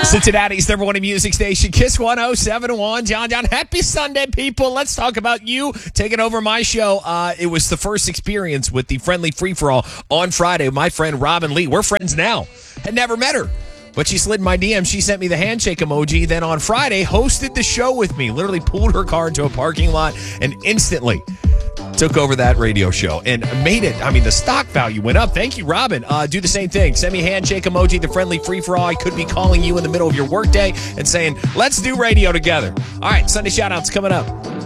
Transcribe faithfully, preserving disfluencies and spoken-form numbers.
Cincinnati's number one in music station, Kiss one oh seven point one. John, John, happy Sunday, people. Let's talk about you taking over my show. Uh, it was the first experience with the Friendly Free-For-All on Friday. My friend Robin Lee, we're friends now. Had never met her, but she slid in my D M. She sent me the handshake emoji. Then on Friday, hosted the show with me. Literally pulled her car into a parking lot and instantly took over that radio show and made it. I mean, the stock value went up. Thank you, Robin. Uh, do the same thing. Send me a handshake emoji, the Friendly Free-For-All. I could be calling you in the middle of your workday and saying, let's do radio together. All right, Sunday shout-outs coming up.